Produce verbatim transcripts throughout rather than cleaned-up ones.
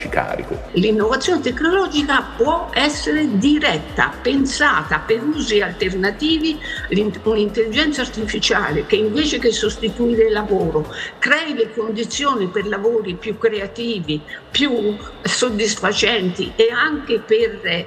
carico. L'innovazione tecnologica può essere diretta, pensata per usi alternativi, un'intelligenza artificiale che invece che sostituire il lavoro crei le condizioni per lavori più creativi, più soddisfacenti e anche per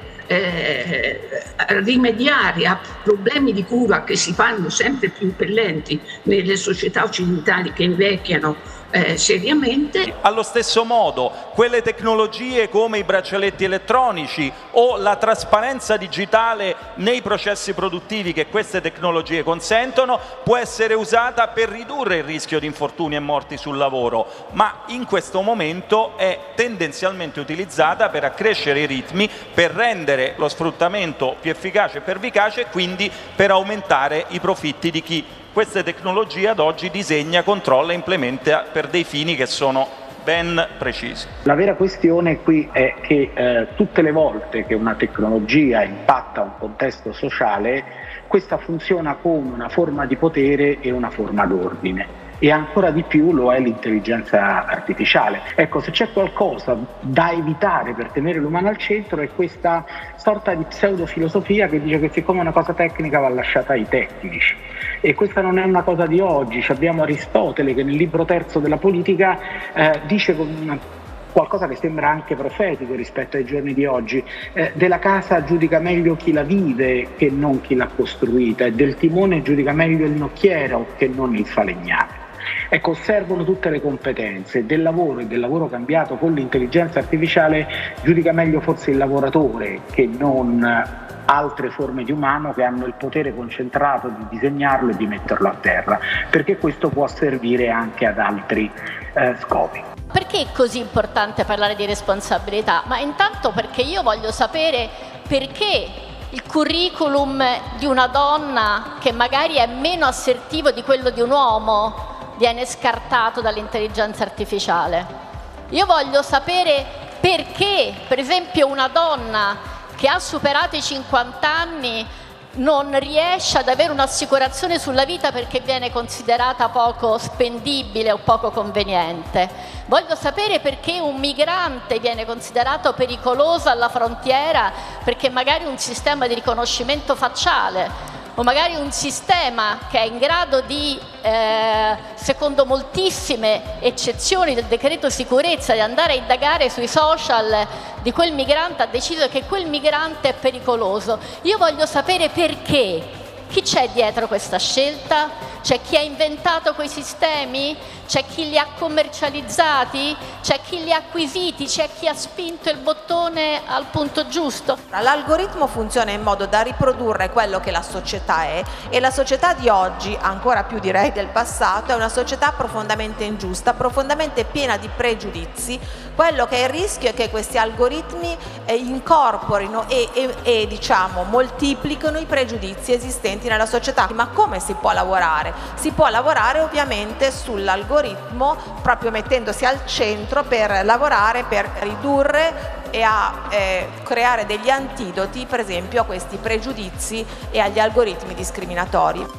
eh, rimediare a problemi di cura che si fanno sempre più impellenti nelle società occidentali che invecchiano Eh, seriamente. Allo stesso modo, quelle tecnologie come i braccialetti elettronici o la trasparenza digitale nei processi produttivi che queste tecnologie consentono può essere usata per ridurre il rischio di infortuni e morti sul lavoro, ma in questo momento è tendenzialmente utilizzata per accrescere i ritmi, per rendere lo sfruttamento più efficace e pervicace e quindi per aumentare i profitti di chi queste tecnologie ad oggi disegna, controlla e implementa per dei fini che sono ben precisi. La vera questione qui è che eh, tutte le volte che una tecnologia impatta un contesto sociale, questa funziona come una forma di potere e una forma d'ordine. E ancora di più lo è l'intelligenza artificiale. Ecco, se c'è qualcosa da evitare per tenere l'umano al centro è questa sorta di pseudofilosofia che dice che siccome una cosa tecnica va lasciata ai tecnici. E questa non è una cosa di oggi, abbiamo Aristotele che nel libro terzo della politica eh, dice una qualcosa che sembra anche profetico rispetto ai giorni di oggi. Eh, della casa giudica meglio chi la vive che non chi l'ha costruita, e del timone giudica meglio il nocchiero che non il falegname. Ecco, servono tutte le competenze. Del lavoro e del lavoro cambiato con l'intelligenza artificiale giudica meglio forse il lavoratore che non altre forme di umano che hanno il potere concentrato di disegnarlo e di metterlo a terra, perché questo può servire anche ad altri eh, scopi. Perché è così importante parlare di responsabilità? Ma intanto perché io voglio sapere perché il curriculum di una donna che magari è meno assertivo di quello di un uomo viene scartato dall'intelligenza artificiale. Io voglio sapere perché, per esempio, una donna che ha superato i cinquanta anni non riesce ad avere un'assicurazione sulla vita perché viene considerata poco spendibile o poco conveniente. Voglio sapere perché un migrante viene considerato pericoloso alla frontiera perché magari un sistema di riconoscimento facciale o magari un sistema che è in grado di, eh, secondo moltissime eccezioni del decreto sicurezza, di andare a indagare sui social di quel migrante, ha deciso che quel migrante è pericoloso. Io voglio sapere perché. Chi c'è dietro questa scelta? C'è chi ha inventato quei sistemi? C'è chi li ha commercializzati? C'è chi li ha acquisiti? C'è chi ha spinto il bottone al punto giusto? L'algoritmo funziona in modo da riprodurre quello che la società è, e la società di oggi, ancora più direi del passato, è una società profondamente ingiusta, profondamente piena di pregiudizi. Quello che è il rischio è che questi algoritmi eh, incorporino e, e, e diciamo moltiplichino i pregiudizi esistenti nella società. Ma come si può lavorare? Si può lavorare ovviamente sull'algoritmo, proprio mettendosi al centro per lavorare per ridurre e a eh, creare degli antidoti, per esempio, a questi pregiudizi e agli algoritmi discriminatori.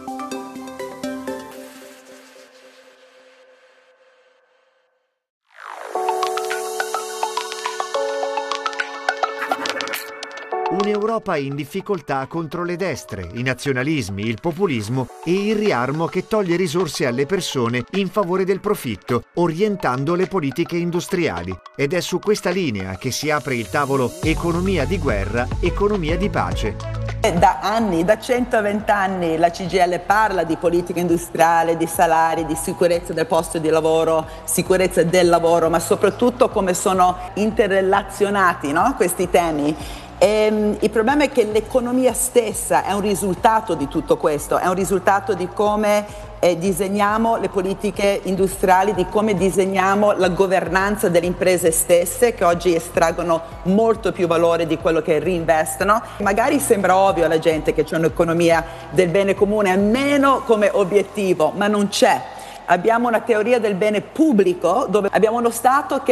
Un'Europa in difficoltà contro le destre, i nazionalismi, il populismo e il riarmo che toglie risorse alle persone in favore del profitto, orientando le politiche industriali. Ed è su questa linea che si apre il tavolo Economia di guerra, economia di pace. Da anni, da centoventi anni, la C G I L parla di politica industriale, di salari, di sicurezza del posto di lavoro, sicurezza del lavoro, ma soprattutto come sono interrelazionati, no, questi temi. E, il problema è che l'economia stessa è un risultato di tutto questo, è un risultato di come eh, disegniamo le politiche industriali, di come disegniamo la governanza delle imprese stesse, che oggi estraggono molto più valore di quello che reinvestono. Magari sembra ovvio alla gente che c'è un'economia del bene comune, almeno come obiettivo, ma non c'è. Abbiamo una teoria del bene pubblico dove abbiamo uno Stato che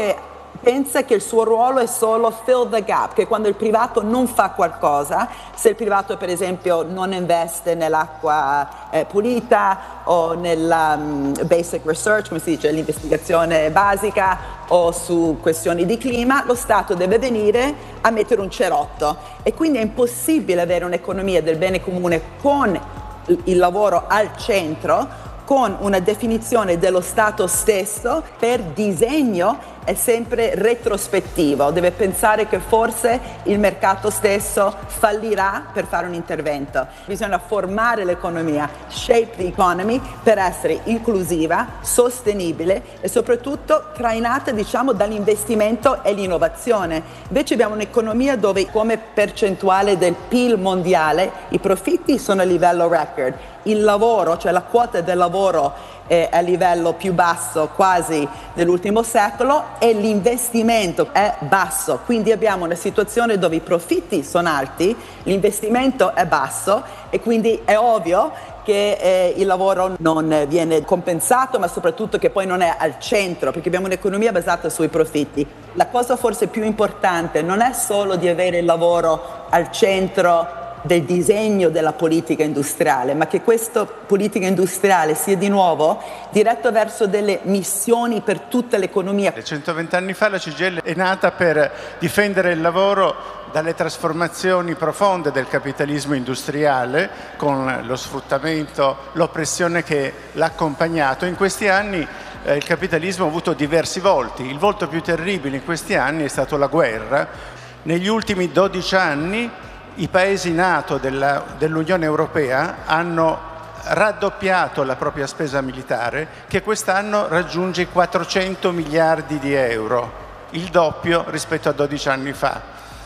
pensa che il suo ruolo è solo fill the gap, che quando il privato non fa qualcosa, se il privato per esempio non investe nell'acqua eh, pulita o nella um, basic research, come si dice, l'investigazione basica o su questioni di clima, lo Stato deve venire a mettere un cerotto e quindi è impossibile avere un'economia del bene comune con il lavoro al centro, con una definizione dello Stato stesso. Per disegno è sempre retrospettivo, deve pensare che forse il mercato stesso fallirà per fare un intervento. Bisogna formare l'economia, shape the economy, per essere inclusiva, sostenibile e soprattutto trainata, diciamo, dall'investimento e l'innovazione. Invece abbiamo un'economia dove come percentuale del P I L mondiale i profitti sono a livello record, il lavoro, cioè la quota del lavoro è a livello più basso quasi dell'ultimo secolo e l'investimento è basso, quindi abbiamo una situazione dove i profitti sono alti, l'investimento è basso e quindi è ovvio che eh, il lavoro non viene compensato, ma soprattutto che poi non è al centro, perché abbiamo un'economia basata sui profitti. La cosa forse più importante non è solo di avere il lavoro al centro del disegno della politica industriale, ma che questa politica industriale sia di nuovo diretto verso delle missioni per tutta l'economia. centoventi anni fa la C G I L è nata per difendere il lavoro dalle trasformazioni profonde del capitalismo industriale, con lo sfruttamento, l'oppressione che l'ha accompagnato. In questi anni eh, il capitalismo ha avuto diversi volti. Il volto più terribile in questi anni è stato la guerra. Negli ultimi dodici anni i paesi NATO dell'Unione Europea hanno raddoppiato la propria spesa militare, che quest'anno raggiunge i quattrocento miliardi di euro, il doppio rispetto a dodici anni fa.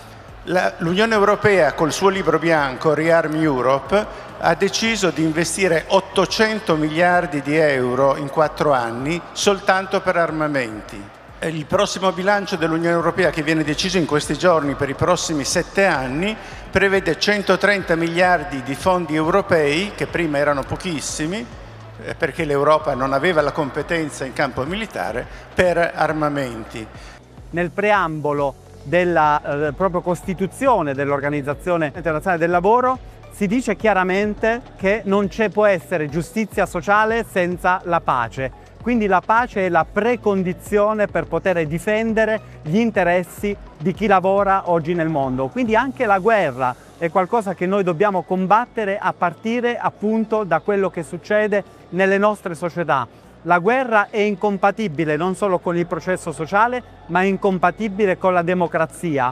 L'Unione Europea col suo libro bianco Rearm Europe ha deciso di investire ottocento miliardi di euro in quattro anni soltanto per armamenti. Il prossimo bilancio dell'Unione Europea, che viene deciso in questi giorni per i prossimi sette anni, prevede centotrenta miliardi di fondi europei, che prima erano pochissimi, eh, perché l'Europa non aveva la competenza in campo militare, per armamenti. Nel preambolo della eh, propria Costituzione dell'Organizzazione Internazionale del Lavoro si dice chiaramente che non ci può essere giustizia sociale senza la pace. Quindi la pace è la precondizione per poter difendere gli interessi di chi lavora oggi nel mondo. Quindi anche la guerra è qualcosa che noi dobbiamo combattere a partire appunto da quello che succede nelle nostre società. La guerra è incompatibile non solo con il processo sociale, ma è incompatibile con la democrazia.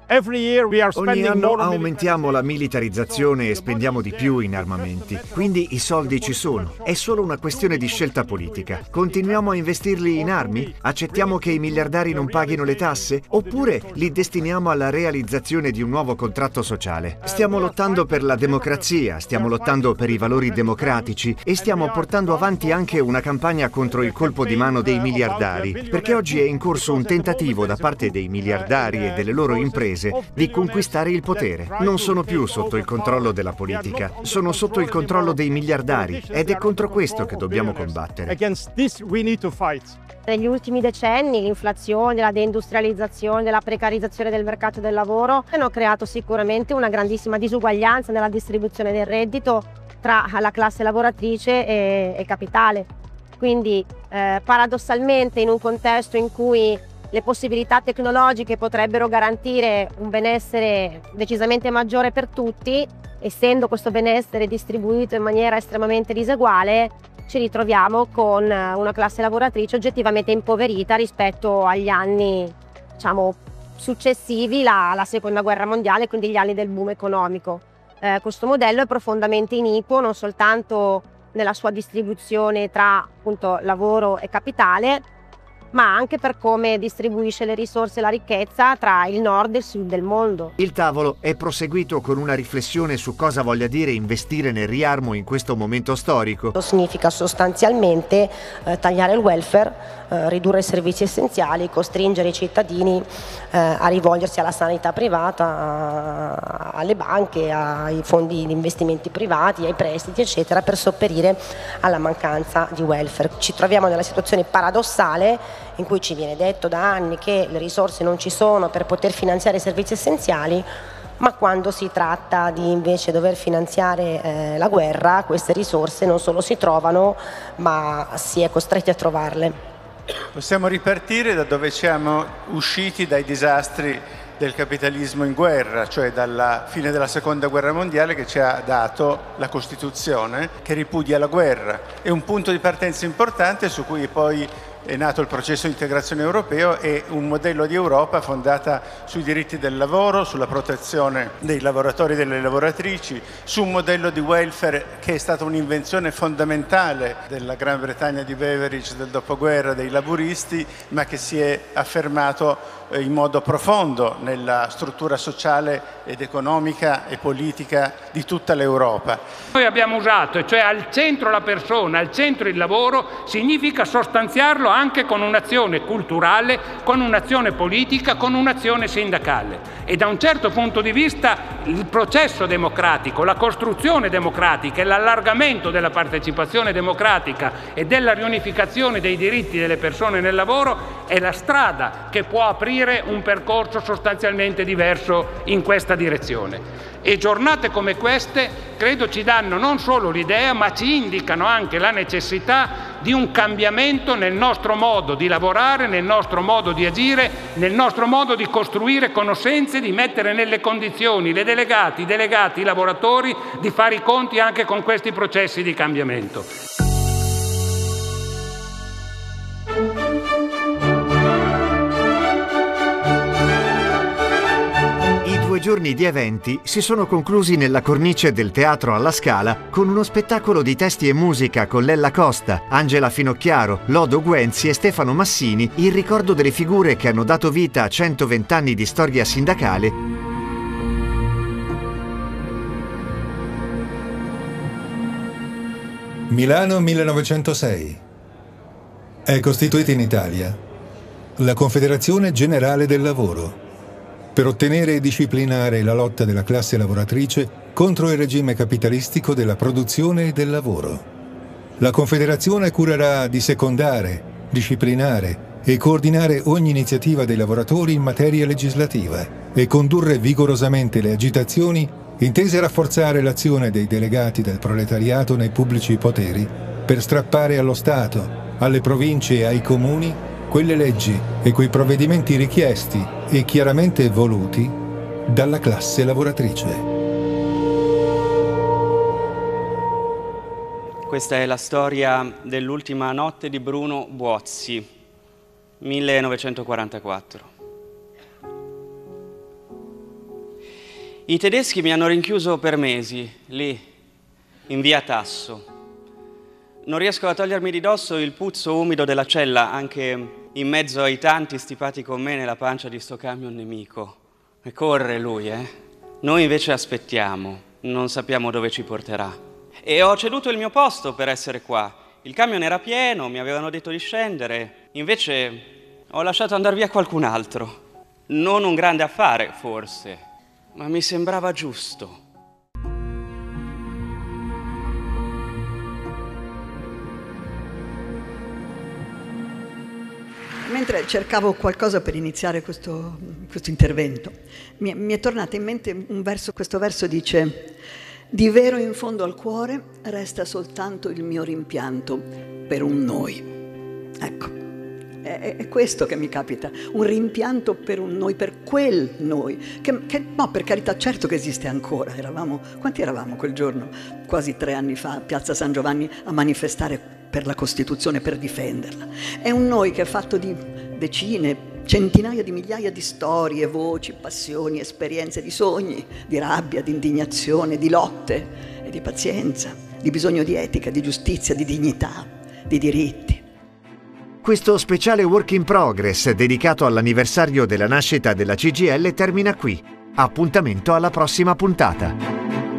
Ogni anno aumentiamo la militarizzazione e spendiamo di più in armamenti, quindi i soldi ci sono. È solo una questione di scelta politica. Continuiamo a investirli in armi? Accettiamo che i miliardari non paghino le tasse? Oppure li destiniamo alla realizzazione di un nuovo contratto sociale? Stiamo lottando per la democrazia, stiamo lottando per i valori democratici e stiamo portando avanti anche una campagna contro il colpo di mano dei miliardari, perché oggi è in corso un tentativo da parte dei miliardari e delle loro imprese di conquistare il potere. Non sono più sotto il controllo della politica, sono sotto il controllo dei miliardari ed è contro questo che dobbiamo combattere. Negli ultimi decenni l'inflazione, la deindustrializzazione, la precarizzazione del mercato del lavoro hanno creato sicuramente una grandissima disuguaglianza nella distribuzione del reddito tra la classe lavoratrice e, e capitale. Quindi eh, paradossalmente in un contesto in cui le possibilità tecnologiche potrebbero garantire un benessere decisamente maggiore per tutti, essendo questo benessere distribuito in maniera estremamente diseguale, ci ritroviamo con una classe lavoratrice oggettivamente impoverita rispetto agli anni, diciamo, successivi alla seconda guerra mondiale, quindi gli anni del boom economico. Eh, questo modello è profondamente iniquo non soltanto nella sua distribuzione tra appunto lavoro e capitale, ma anche per come distribuisce le risorse e la ricchezza tra il nord e il sud del mondo. Il tavolo è proseguito con una riflessione su cosa voglia dire investire nel riarmo in questo momento storico. Significa sostanzialmente eh, tagliare il welfare, eh, ridurre i servizi essenziali, costringere i cittadini eh, a rivolgersi alla sanità privata, a, alle banche, ai fondi di investimenti privati, ai prestiti, eccetera, per sopperire alla mancanza di welfare. Ci troviamo nella situazione paradossale in cui ci viene detto da anni che le risorse non ci sono per poter finanziare i servizi essenziali, ma quando si tratta di invece dover finanziare eh, la guerra, queste risorse non solo si trovano, ma si è costretti a trovarle. Possiamo ripartire da dove siamo usciti dai disastri del capitalismo in guerra, cioè dalla fine della seconda guerra mondiale, che ci ha dato la Costituzione che ripudia la guerra. È un punto di partenza importante su cui poi è nato il processo di integrazione europeo e un modello di Europa fondata sui diritti del lavoro, sulla protezione dei lavoratori e delle lavoratrici, su un modello di welfare che è stata un'invenzione fondamentale della Gran Bretagna di Beveridge del dopoguerra, dei laburisti, ma che si è affermato in modo profondo nella struttura sociale ed economica e politica di tutta l'Europa. Noi abbiamo usato, cioè al centro la persona, al centro il lavoro, significa sostanziarlo anche con un'azione culturale, con un'azione politica, con un'azione sindacale. E da un certo punto di vista il processo democratico, la costruzione democratica e l'allargamento della partecipazione democratica e della riunificazione dei diritti delle persone nel lavoro è la strada che può aprire un percorso sostanzialmente diverso in questa direzione. E giornate come queste credo ci danno non solo l'idea, ma ci indicano anche la necessità di un cambiamento nel nostro modo di lavorare, nel nostro modo di agire, nel nostro modo di costruire conoscenze, di mettere nelle condizioni le delegati, i delegati, i lavoratori di fare i conti anche con questi processi di cambiamento. Due giorni di eventi si sono conclusi nella cornice del Teatro alla Scala con uno spettacolo di testi e musica con Lella Costa, Angela Finocchiaro, Lodo Guenzi e Stefano Massini in ricordo delle figure che hanno dato vita a centoventi anni di storia sindacale Milano millenovecentosei. È costituita in Italia la Confederazione Generale del Lavoro per ottenere e disciplinare la lotta della classe lavoratrice contro il regime capitalistico della produzione e del lavoro. La Confederazione curerà di secondare, disciplinare e coordinare ogni iniziativa dei lavoratori in materia legislativa e condurre vigorosamente le agitazioni intese a rafforzare l'azione dei delegati del proletariato nei pubblici poteri per strappare allo Stato, alle province e ai comuni quelle leggi e quei provvedimenti richiesti e chiaramente voluti dalla classe lavoratrice. Questa è la storia dell'ultima notte di Bruno Buozzi, millenovecentoquarantaquattro. I tedeschi mi hanno rinchiuso per mesi, lì, in via Tasso. Non riesco a togliermi di dosso il puzzo umido della cella, anche in mezzo ai tanti stipati con me nella pancia di sto camion nemico. E corre lui, eh? Noi invece aspettiamo, non sappiamo dove ci porterà. E ho ceduto il mio posto per essere qua. Il camion era pieno, mi avevano detto di scendere. Invece ho lasciato andare via qualcun altro. Non un grande affare, forse, ma mi sembrava giusto. Mentre cercavo qualcosa per iniziare questo, questo intervento, mi, mi è tornato in mente un verso, questo verso dice: di vero in fondo al cuore resta soltanto il mio rimpianto per un noi. Ecco, è, è questo che mi capita, un rimpianto per un noi, per quel noi, che, che no, per carità, certo che esiste ancora. Eravamo, quanti eravamo quel giorno, quasi tre anni fa, a Piazza San Giovanni a manifestare per la Costituzione, per difenderla. È un noi che è fatto di decine, centinaia di migliaia di storie, voci, passioni, esperienze, di sogni, di rabbia, di indignazione, di lotte e di pazienza, di bisogno di etica, di giustizia, di dignità, di diritti. Questo speciale Work in Progress dedicato all'anniversario della nascita della C G I L termina qui. Appuntamento alla prossima puntata.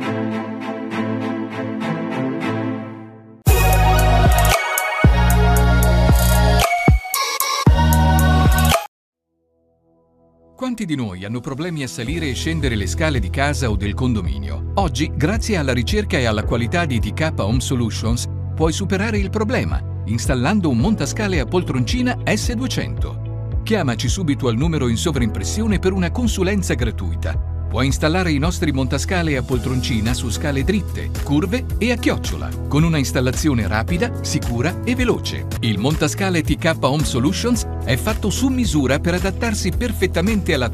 Quanti di noi hanno problemi a salire e scendere le scale di casa o del condominio? Oggi, grazie alla ricerca e alla qualità di T K Home Solutions, puoi superare il problema installando un montascale a poltroncina S duecento. Chiamaci subito al numero in sovraimpressione per una consulenza gratuita. Puoi installare i nostri montascale a poltroncina su scale dritte, curve e a chiocciola, con una installazione rapida, sicura e veloce. Il montascale T K Home Solutions è fatto su misura per adattarsi perfettamente alla